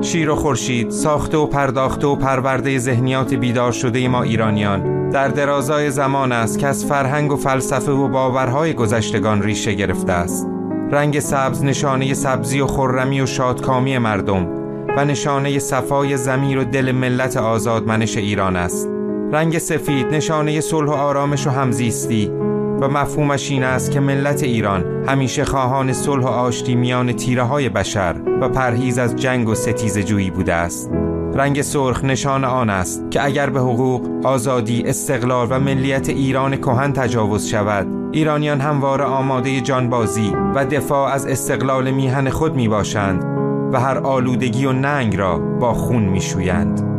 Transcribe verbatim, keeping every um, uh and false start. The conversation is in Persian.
شیر و خورشید، ساخته و پرداخته و پرورده ذهنیات بیدار شده ما ایرانیان، در درازای زمان است که از فرهنگ و فلسفه و باورهای گذشتگان ریشه گرفته است. رنگ سبز نشانه سبزی و خرمی و شادکامی مردم و نشانه صفای ضمیر و دل ملت آزادمنش ایران است. رنگ سفید نشانه صلح و آرامش و همزیستی و مفهومش این است که ملت ایران همیشه خواهان صلح و آشتی میان تیره‌های بشر و پرهیز از جنگ و ستیزه جویی بوده است. رنگ سرخ نشان آن است که اگر به حقوق، آزادی، استقلال و ملیت ایران کهن تجاوز شود، ایرانیان همواره آماده جانبازی و دفاع از استقلال میهن خود می باشند و هر آلودگی و ننگ را با خون می شویند.